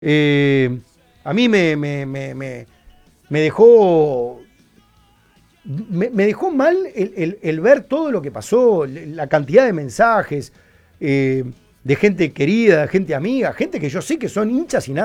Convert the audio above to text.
Eh, a mí me dejó. Me dejó mal el ver todo lo que pasó, la cantidad de mensajes de gente querida, gente amiga, gente que yo sé que son hinchas y nada